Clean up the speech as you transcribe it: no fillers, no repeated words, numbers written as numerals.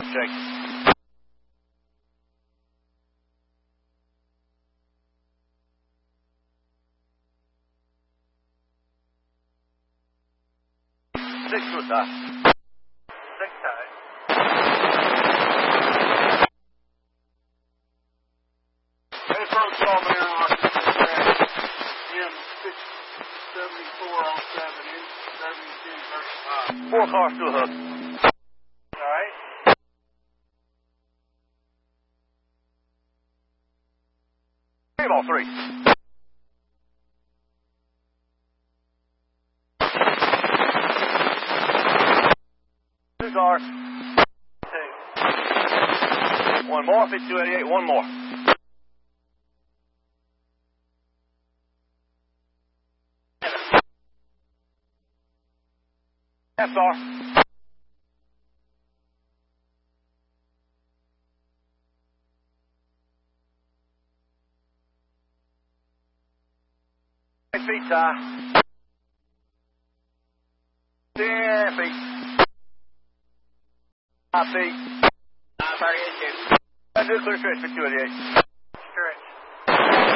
Check. Six suicide. Six times. Affirm, Solomon Airlock. M674 on 7, M1735. 4 cars to a hook. All right. Ball 3. Two cars. 2. One more. 5288. One more. Half car. Feet tie. 10 feet. 5 feet. 938. Nuclear stretch for 288.